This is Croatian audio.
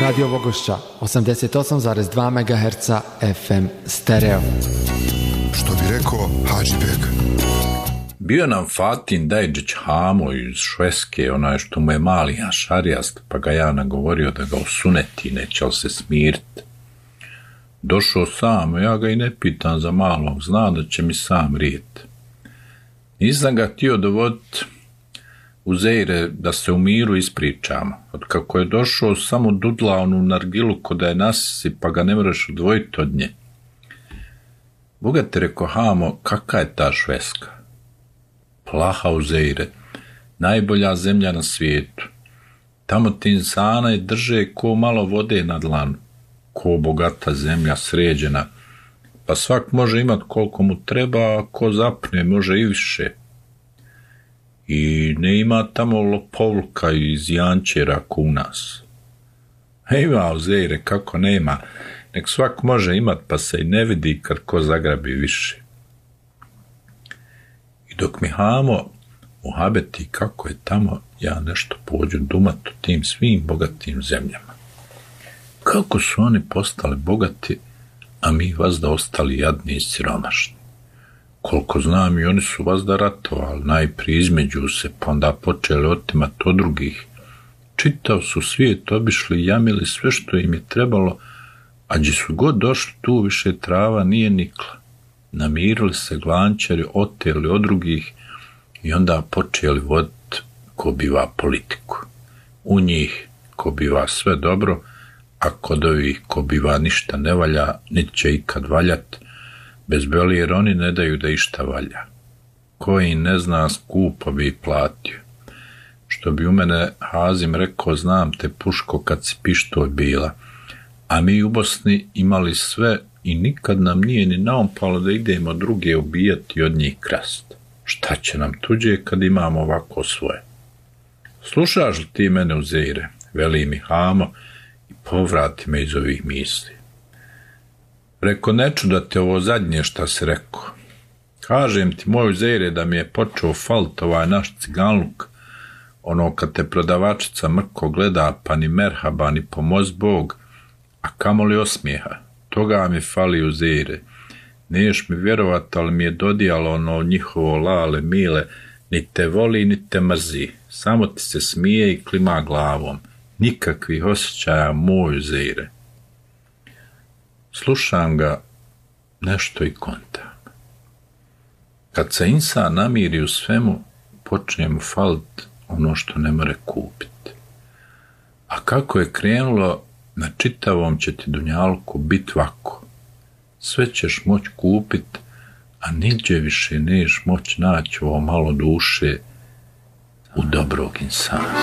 Radio Vogošća, 88,2 MHz FM stereo. Što bi rekao Hadži Beg. Bio nam Fatin Dajđić Hamo iz Švedske, onaj što mu je mali šarijast, pa ga ja nagovorio da ga osuneti, neće li se smiriti. Došao sam, ja ga i ne pitam za malog, zna da će mi sam rijeti. Nisam ga htio dovoditi u Zejre da se u miru ispričamo. Od kako je došao, samo dudla onu nargilu ko da je nasisi, pa ga ne moraš odvojiti od nje. Boga te, reko Hamo, kakva je ta Švedska? Plaha u Zejre, najbolja zemlja na svijetu. Tamo ti insana i drže ko malo vode na dlanu, ko bogata zemlja sređena, pa svak može imat koliko mu treba, a ko zapne može i više. I ne ima tamo lopovluka iz jančera ko u nas. Ima u Zejre, kako nema, nek svak može imat pa se i ne vidi kad ko zagrabi više. I dok mi Hamo uhabeti kako je tamo, ja nešto pođu dumat o tim svim bogatim zemljama. Kako su oni postali bogati, a mi vazda ostali jadni i siromašni. Koliko znam, i oni su vazda ratovali, najprije između se, pa onda počeli otimat od drugih. Čitav su svijet obišli, jamili sve što im je trebalo, a gdje su god došli, tu više trava nije nikla. Namirili se glančari, oteli od drugih i onda počeli voditi ko biva politiku. U njih ko biva sve dobro, a kod ovih ko biva ništa ne valja, niti će ikad valjat, bez beli jer oni ne daju da išta valja. Koji ne zna, skupo bi i platio. Što bi u mene Hazim rekao, znam te puško kad si pištolj bila, a mi u Bosni imali sve i nikad nam nije ni naompalo da idemo druge ubijati i od njih krast. Šta će nam tuđe kad imamo ovako svoje? Slušaš li ti mene u Zejre, veli mi Hamo, i povrati me iz ovih misli. Reko, neću da te ovo zadnje šta si rekao. Kažem ti, moj Zejre, da mi je počeo falt ovaj naš ciganluk, ono kad te prodavačica mrko gleda, pa ni merhaba, ni pomoz Bog, a kamoli osmijeha. Toga mi fali u Zejre. Niješ mi vjerovat, ali mi je dodijalo ono njihovo lale mile, ni te voli, ni te mrzi. Samo ti se smije i klima glavom. Nikakvih osjećaja moj Zejre. Slušam ga, nešto i kontam. Kad se insan namiri u svemu, počne mu falit ono što ne more kupiti. A kako je krenulo, na čitavom će ti dunjalku bit vako. Sve ćeš moć kupit, a niđe više neš moć naći ovo malo duše u dobrog insana.